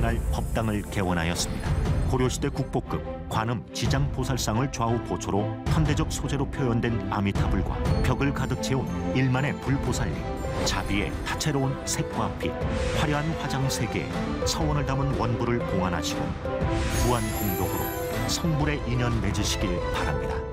개관할 법당을 개원하였습니다. 고려시대 국보급 관음 지장보살상을 좌우 보초로 현대적 소재로 표현된 아미타불과 벽을 가득 채운 일만의 불보살님, 자비의 다채로운 색과 빛, 화려한 화장 세계에 서원을 담은 원부를 봉안하시고 무한 공덕으로 성불의 인연 맺으시길 바랍니다.